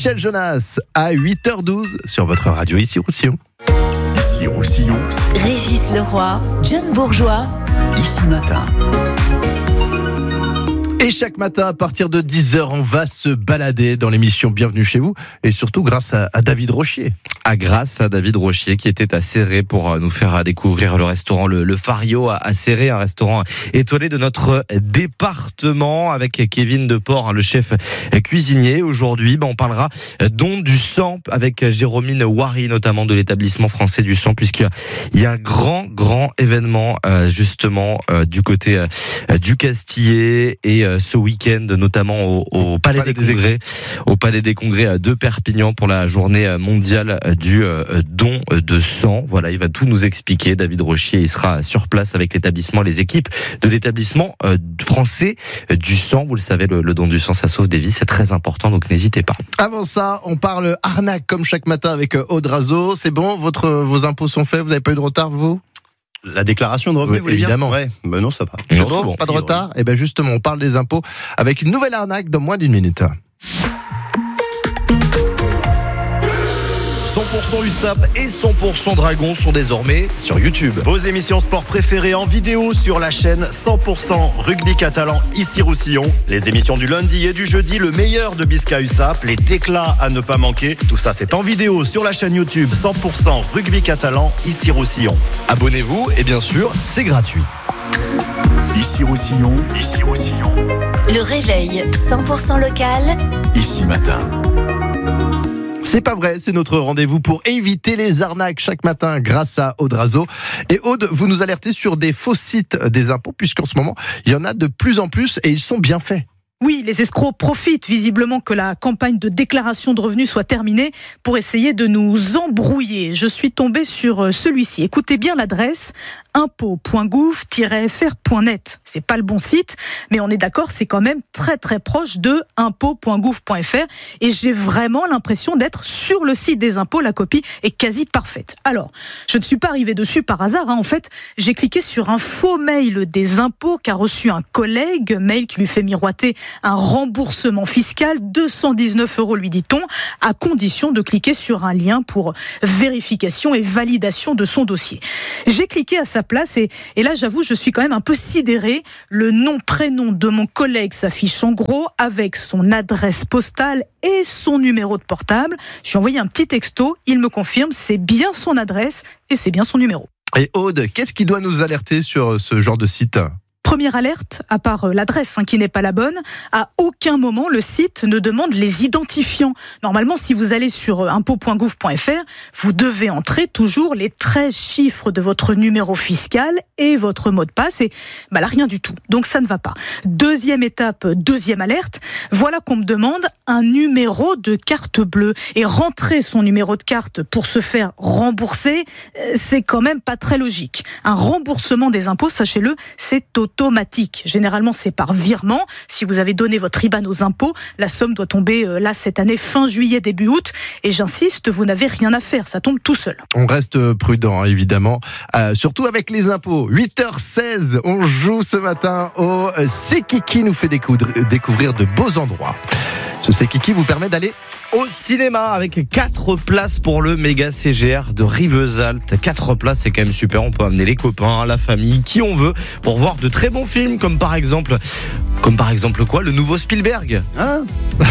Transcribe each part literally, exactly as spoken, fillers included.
Michel Jonas à huit heures douze sur votre radio ici Roussillon. Ici Roussillon. Régis Leroy, John Bourgeois. Ici Matin. Et chaque matin, à partir de dix heures, on va se balader dans l'émission Bienvenue chez vous. Et surtout grâce à, à David Rochier. Ah, grâce à David Rochier qui était à Céret pour nous faire découvrir le restaurant Le, le Fario à Céret, un restaurant étoilé de notre département avec Kevin Deport, le chef cuisinier. Aujourd'hui, ben, on parlera don du sang avec Jérôme Wary, notamment de l'établissement français du sang, puisqu'il y a un grand, grand événement justement du côté du Castillet et ce week-end, notamment au, au Palais, Palais des, des Congrès, au Palais des Congrès de Perpignan pour la journée mondiale du don de sang. Voilà, il va tout nous expliquer. David Rochier, il sera sur place avec l'établissement, les équipes de l'établissement français du sang. Vous le savez, le, le don du sang, ça sauve des vies, c'est très important, donc n'hésitez pas. Avant ça, on parle arnaque comme chaque matin avec Aude Razo. C'est bon, votre, vos impôts sont faits, vous n'avez pas eu de retard, vous ? La déclaration de revenus, oui, vous voulez évidemment. dire ? Ouais, ben non, ça va. C'est Non, bon, c'est bon. pas de retard. Et bien justement, on parle des impôts avec une nouvelle arnaque dans moins d'une minute. cent pour cent U S A P et cent pour cent Dragon sont désormais sur YouTube. Vos émissions sport préférées en vidéo sur la chaîne cent pour cent Rugby Catalan ici Roussillon. Les émissions du lundi et du jeudi, le meilleur de Bisca U S A P, les déclats à ne pas manquer. Tout ça, c'est en vidéo sur la chaîne YouTube cent pour cent Rugby Catalan ici Roussillon. Abonnez-vous et bien sûr, c'est gratuit. Ici Roussillon, ici Roussillon. Le réveil cent pour cent local. Ici Matin. C'est pas vrai, c'est notre rendez-vous pour éviter les arnaques chaque matin grâce à Aude Razo. Et Aude, vous nous alertez sur des faux sites des impôts, puisqu'en ce moment, il y en a de plus en plus et ils sont bien faits. Oui, les escrocs profitent visiblement que la campagne de déclaration de revenus soit terminée pour essayer de nous embrouiller. Je suis tombée sur celui-ci. Écoutez bien l'adresse impôts point gouv tiret f r point net. C'est pas le bon site, mais on est d'accord, c'est quand même très très proche de impôts point gouv point f r et j'ai vraiment l'impression d'être sur le site des impôts. La copie est quasi parfaite. Alors, je ne suis pas arrivée dessus par hasard. Hein. En fait, j'ai cliqué sur un faux mail des impôts qu'a reçu un collègue, mail qui lui fait miroiter un remboursement fiscal, deux cent dix-neuf euros lui dit-on, à condition de cliquer sur un lien pour vérification et validation de son dossier. J'ai cliqué à sa place et, et là j'avoue je suis quand même un peu sidérée. Le nom prénom de mon collègue s'affiche en gros avec son adresse postale et son numéro de portable. Je lui ai envoyé un petit texto, il me confirme, c'est bien son adresse et c'est bien son numéro. Et Aude, qu'est-ce qui doit nous alerter sur ce genre de site ? Première alerte, à part l'adresse hein, qui n'est pas la bonne, à aucun moment le site ne demande les identifiants. Normalement, si vous allez sur impôts point gouv point f r, vous devez entrer toujours les treize chiffres de votre numéro fiscal et votre mot de passe. Et bah là, rien du tout. Donc ça ne va pas. Deuxième étape, deuxième alerte, voilà qu'on me demande un numéro de carte bleue. Et rentrer son numéro de carte pour se faire rembourser, c'est quand même pas très logique. Un remboursement des impôts, sachez-le, c'est automatique. Généralement, c'est par virement. Si vous avez donné votre I B A N aux impôts, la somme doit tomber euh, là cette année fin juillet, début août. Et j'insiste, vous n'avez rien à faire. Ça tombe tout seul. On reste prudent, évidemment. Euh, surtout avec les impôts. huit heures seize, on joue ce matin au C'est Kiki nous fait découvrir, découvrir de beaux endroits. Ce C'est Kiki vous permet d'aller au cinéma avec quatre places pour le méga C G R de Rivesaltes. quatre places, c'est quand même super. On peut amener les copains, la famille, qui on veut, pour voir de très bons films, comme par exemple, comme par exemple quoi, le nouveau Spielberg. Ah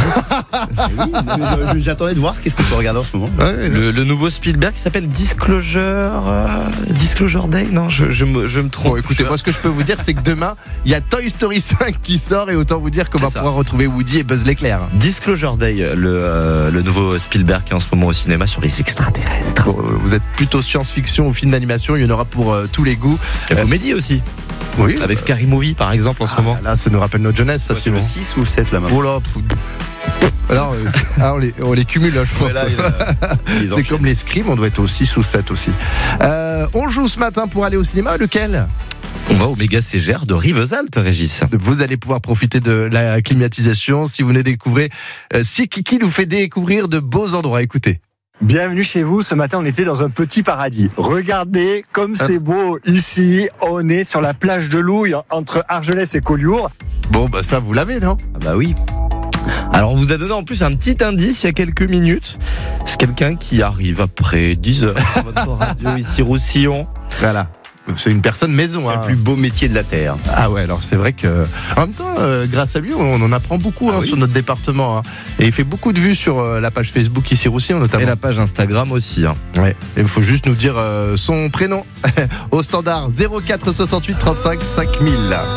oui, j'attendais de voir qu'est-ce qu'on peut regarder en ce moment. Ouais, le, le nouveau Spielberg qui s'appelle Disclosure, euh, Disclosure Day. Non, je, je, me, je me trompe. Bon, écoutez, moi ce que je peux vous dire, c'est que demain, il y a Toy Story cinq qui sort et autant vous dire qu'on va pouvoir retrouver Woody et Buzz l'éclair. Disclosure Day, le euh, le nouveau Spielberg qui est en ce moment au cinéma sur les extraterrestres. Bon, vous êtes plutôt science-fiction ou film d'animation, il y en aura pour euh, tous les goûts. La euh, comédie aussi. Oui. Avec Scary Movie par exemple en ah, ce moment. Là, ça nous rappelle notre jeunesse, ça. Ouais, c'est le six ou le sept là maintenant. Oh là, alors, euh, ah, on, les, on les cumule là, je pense. Ouais, là, il a... C'est comme les scrims, on doit être au six ou sept aussi. Euh, on joue ce matin pour aller au cinéma, lequel ? On va au méga C G R de Rivesaltes, Régis. Vous allez pouvoir profiter de la climatisation si vous venez découvrir. Euh, si Kiki nous fait découvrir de beaux endroits, écoutez. Bienvenue chez vous. Ce matin, on était dans un petit paradis. Regardez comme c'est beau ici. On est sur la plage de Louille, entre Argelès et Collioure. Bon, bah ça, vous l'avez, non ? Ah bah oui. Alors on vous a donné en plus un petit indice il y a quelques minutes. C'est quelqu'un qui arrive après dix heures sur votre radio ici Roussillon. Voilà. C'est une personne maison. Hein. Le plus beau métier de la Terre. Ah ouais, alors c'est vrai que. En même temps, euh, grâce à lui, on en apprend beaucoup Ah hein, oui. sur notre département. Hein. Et il fait beaucoup de vues sur euh, la page Facebook ici Roussillon notamment. Et la page Instagram aussi. Hein. Ouais. Et il faut juste nous dire euh, son prénom au standard zéro quatre soixante-huit trente-cinq cinq mille.